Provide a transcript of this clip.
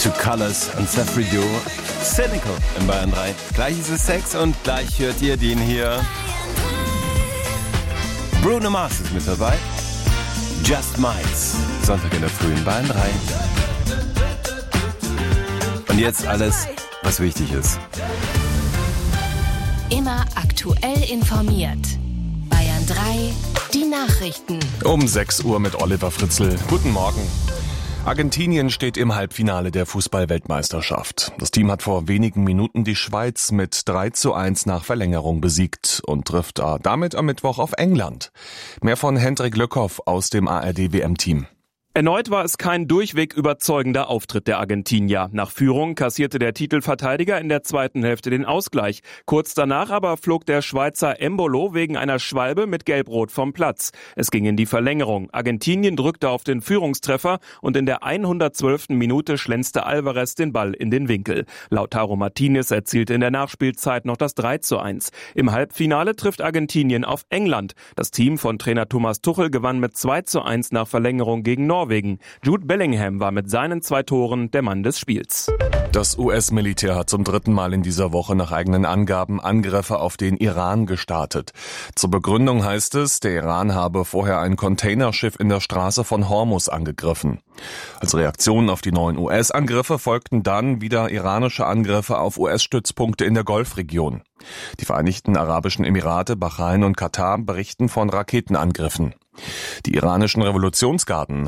Two Colors und Sefri Duo. Cynical in Bayern 3. Gleich ist es 6 und gleich hört ihr den hier. Bruno Mars ist mit dabei. Just Miles. Sonntag in der Früh in Bayern 3. Und jetzt alles, was wichtig ist. Immer aktuell informiert. Bayern 3, die Nachrichten. Um 6 Uhr mit Oliver Fritzl. Guten Morgen. Argentinien steht im Halbfinale der Fußball-Weltmeisterschaft. Das Team hat vor wenigen Minuten die Schweiz mit 3:1 nach Verlängerung besiegt und trifft damit am Mittwoch auf England. Mehr von Hendrik Löckhoff aus dem ARD-WM-Team. Erneut war es kein durchweg überzeugender Auftritt der Argentinier. Nach Führung kassierte der Titelverteidiger in der zweiten Hälfte den Ausgleich. Kurz danach aber flog der Schweizer Embolo wegen einer Schwalbe mit Gelb-Rot vom Platz. Es ging in die Verlängerung. Argentinien drückte auf den Führungstreffer und in der 112. Minute schlänzte Alvarez den Ball in den Winkel. Lautaro Martinez erzielte in der Nachspielzeit noch das 3:1. Im Halbfinale trifft Argentinien auf England. Das Team von Trainer Thomas Tuchel gewann mit 2:1 nach Verlängerung gegen Norwegen. Jude Bellingham war mit seinen 2 Toren der Mann des Spiels. Das US-Militär hat zum 3. Mal in dieser Woche nach eigenen Angaben Angriffe auf den Iran gestartet. Zur Begründung heißt es, der Iran habe vorher ein Containerschiff in der Straße von Hormuz angegriffen. Als Reaktion auf die neuen US-Angriffe folgten dann wieder iranische Angriffe auf US-Stützpunkte in der Golfregion. Die Vereinigten Arabischen Emirate, Bahrain und Katar berichten von Raketenangriffen. Die iranischen Revolutionsgarden